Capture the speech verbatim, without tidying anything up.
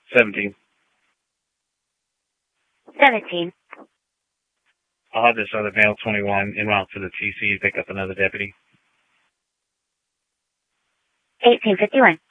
Seventeen. Seventeen. I'll have this other male twenty-one en route to the T C to pick up another deputy. Eighteen fifty-one.